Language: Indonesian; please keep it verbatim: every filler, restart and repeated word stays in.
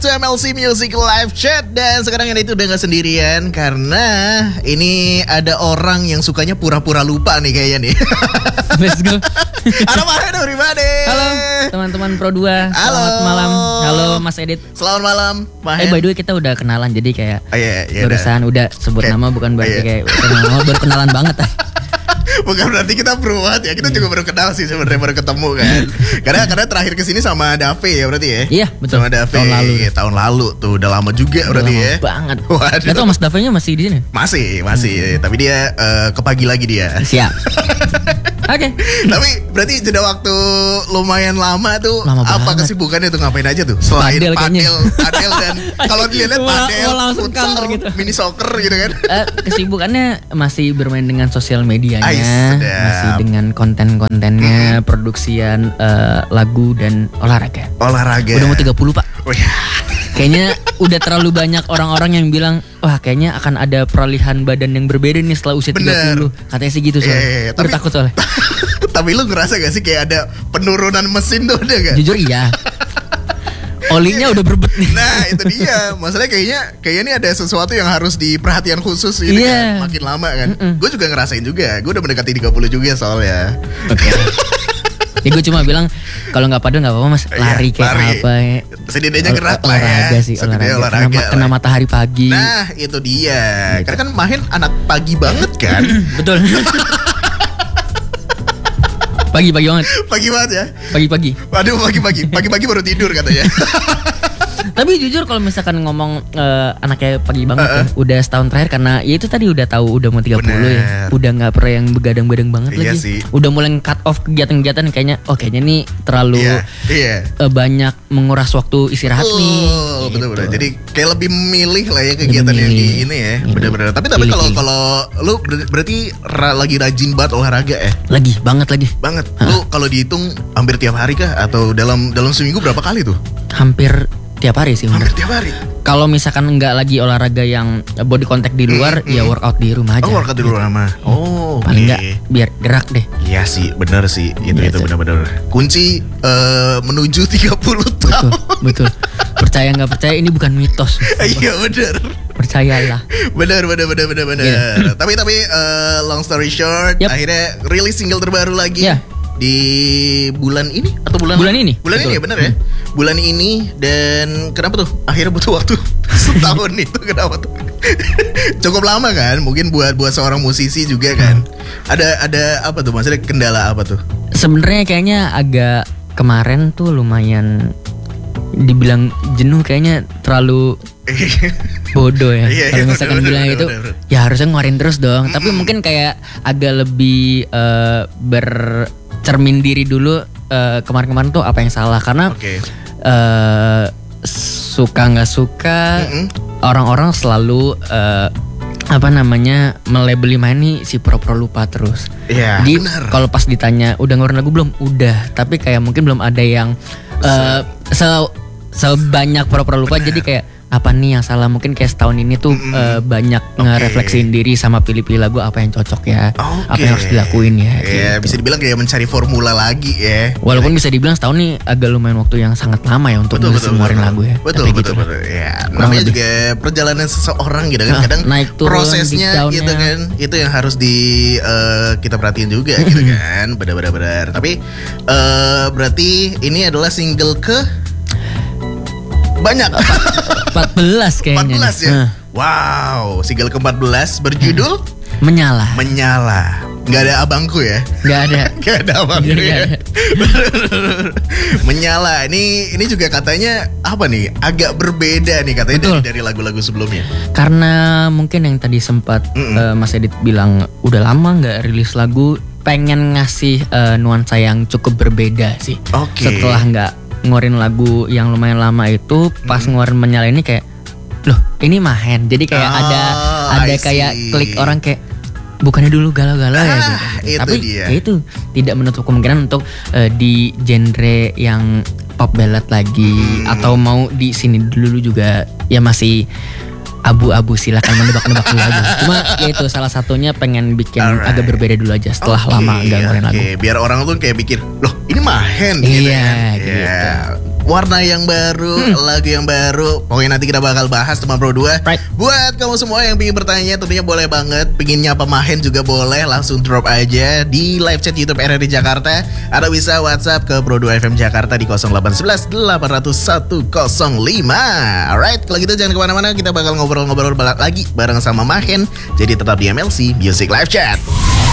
to M L C Music Live Chat. Dan sekarang ini itu udah gak sendirian, karena ini ada orang yang sukanya pura-pura lupa nih kayaknya nih. Let's go. Halo Mahen, everybody. Halo teman-teman Pro dua. Halo. Selamat malam. Halo Mas Edit. Selamat malam Mahen. Eh by the way kita udah kenalan, jadi kayak oh, iya, iya, barusan udah sebut kayak, nama, bukan berarti iya. kayak kenal nama, baru kenalan banget. Bukan berarti kita beruat ya, kita juga baru kenal sih sebenarnya, baru ketemu kan. Karena karena terakhir kesini sama Dave ya berarti ya. Iya betul. Sama Dave Tahun lalu. Tahun lalu tuh udah lama juga Udah berarti lama ya. Banget. Waduh. Gak tau Mas Dave-nya masih di sini? Masih, masih. Hmm. Tapi dia uh, ke pagi lagi dia. Siap. Oke. Okay. Tapi berarti jeda waktu lumayan lama tuh. Lama apa banget. kesibukannya tuh, ngapain aja tuh? Selain Padel padel, padel dan kalau dilihat padel, Mau langsung futsal, counter gitu. mini soccer gitu kan. Uh, kesibukannya masih bermain dengan sosial medianya, Ais, sedap. masih dengan konten-kontennya, Hmm. produksian uh, lagu dan olahraga. Olahraga. Udah mau tiga puluh Pak. Oh, ya. Kayaknya udah terlalu banyak orang-orang yang bilang, wah kayaknya akan ada peralihan badan yang berbeda nih setelah usia Bener. tiga puluh. Katanya sih gitu soalnya. Iya, iya, iya. Udah Tapi- takut soalnya. Tapi lu ngerasa gak sih kayak ada penurunan mesin tuh, ada gak? Jujur iya. Olinya udah berebut nih. Nah itu dia. Masalahnya kayaknya Kayaknya ini ada sesuatu yang harus diperhatian khusus ini Iya. kan. Makin lama kan. Mm-mm. Gue juga ngerasain juga. Gue udah mendekati tiga puluh juga soalnya. Oke. Ya gue cuma bilang kalau nggak padel nggak apa-apa Mas, Iya, lari kayak lari. apa ya. Setidaknya Ol- gerak lah ya. olahraga sih, Setidaknya olahraga. olahraga Kena, lah. kena matahari pagi. Nah itu dia. Gitu. Karena kan Mahen anak pagi banget kan. Betul. Pagi-pagi banget, Pagi banget ya. pagi-pagi. Waduh pagi-pagi. Pagi-pagi baru tidur katanya. Tapi jujur kalau misalkan ngomong eh, anaknya pagi banget ya, udah setahun terakhir karena ya itu tadi udah tahu udah mau tiga puluh ya. Bener. Udah nggak pernah yang begadang-begadang banget Iya lagi. sih. Udah mulai cut off kegiatan-kegiatan kayaknya oh kayaknya nih terlalu Iya. Iya. eh, banyak menguras waktu istirahat nih. Betul, betul, betul. Gitu. Jadi kayak lebih memilih lah ya kegiatan yang milih. di ini ya. Milih. Benar-benar. Tapi tapi Pilih, kalau pilih. kalau lu ber- berarti ra- lagi rajin banget olahraga ya? Lagi banget lagi. Banget. Lu kalau dihitung hampir tiap hari kah atau dalam dalam seminggu berapa kali tuh? Hampir tiap hari sih. Hampir bener. tiap hari. Kalau misalkan nggak lagi olahraga yang body contact di luar, Mm, ya mm. workout di rumah aja. Oh, workout di luar mah. Oh, Paling oke. nggak biar gerak deh. Iya sih, benar sih. Itu Gitu. itu benar-benar. Kunci eh, menuju tiga puluh Betul, tahun. betul. Percaya nggak percaya ini bukan mitos. Iya benar. Percayalah. Benar benar benar benar benar. Iya. Tapi tapi eh, long story short, Yap. akhirnya rilis single terbaru lagi. Iya. Di bulan ini atau bulan Bulan ini, Bulan betul. ini ya benar ya. Bulan ini. Dan kenapa tuh akhirnya butuh waktu setahun itu, kenapa tuh? Cukup lama kan? Mungkin buat buat seorang musisi juga kan. Ada ada apa tuh? Maksudnya kendala apa tuh? Sebenarnya kayaknya agak kemarin tuh lumayan dibilang jenuh, kayaknya terlalu bodoh ya. Iya, Kalau iya, misalkan bener, bilang bener, itu bener. ya harusnya ngeluarin terus dong. Tapi mungkin kayak agak lebih eh, bercermin diri dulu eh, kemarin-kemarin tuh apa yang salah, karena Oke. eh, suka nggak suka Mm-mm. orang-orang selalu eh, apa namanya melabeli main nih si pro-pro lupa terus. Iya, Jadi benar. kalau pas ditanya udah ngeluarin lagu belum? Udah, tapi kayak mungkin belum ada yang eh, se sebanyak pro-pro lupa. Benar. Jadi kayak apa nih yang salah? Mungkin kayak setahun ini tuh Mm-mm. eh, banyak Oke. ngerefleksiin diri sama pilih-pilih lagu apa yang cocok ya, Oke. apa yang harus dilakuin ya. Iya, gitu. bisa dibilang kayak mencari formula lagi ya. Walaupun bisa dibilang setahun nih agak lumayan waktu yang sangat lama ya untuk Betul, bisa betul, ngeluarin betul. lagu ya. Betul, Tapi betul, gitu. betul. Ya, Kurang namanya lebih. juga perjalanan seseorang gitu kan. Nah, Kadang naik turun, prosesnya deep down-nya. gitu kan. Itu yang harus di eh, kita perhatiin juga gitu kan. Benar-benar benar. Tapi eh, berarti ini adalah single ke banyak. empat belas kayaknya. empat belas nih. ya. Nah, Wow, single ke empat belas berjudul menyala. Menyala. Nggak ada abangku ya. Gak ada. Gak ada abangku Nggak ya. ada. Menyala. Ini ini juga katanya apa nih? Agak berbeda nih katanya Betul. dari, dari lagu-lagu sebelumnya. Karena mungkin yang tadi sempat Mm-mm. eh, Mas Edit bilang udah lama nggak rilis lagu, pengen ngasih eh, nuansa yang cukup berbeda sih. Oke. Setelah nggak ngeluarin lagu yang lumayan lama itu, pas ngeluarin menyala ini kayak, loh ini Mahen. Jadi kayak Oh, ada ada I kayak see. klik orang kayak bukannya dulu galau-galau ya Ah, gitu. itu Tapi dia. ya itu tidak menutup kemungkinan untuk eh, di genre yang pop ballad lagi, Hmm. atau mau di sini dulu juga ya masih abu-abu, silakan menebak-nebak dulu aja. Cuma ya itu salah satunya pengen bikin Alright. agak berbeda dulu aja setelah Oke, lama gak ngeluarin lagu. oke. Biar orang tuh kayak pikir, loh ini Mahen gitu Iya, kan. gitu. Iya. warna yang baru, hmm. lagu yang baru. Pokoknya nanti kita bakal bahas teman Pro dua. Right. Buat kamu semua yang ingin bertanya tentunya boleh banget. Pengen nyapa Mahen juga boleh, langsung drop aja di live chat YouTube R R I Jakarta. Atau bisa WhatsApp ke Pro dua F M Jakarta di nol delapan satu satu delapan nol satu nol lima. Alright, kalau gitu jangan kemana-mana, kita bakal ngobrol-ngobrol lagi bareng sama Mahen. Jadi tetap di M L C Music Live Chat.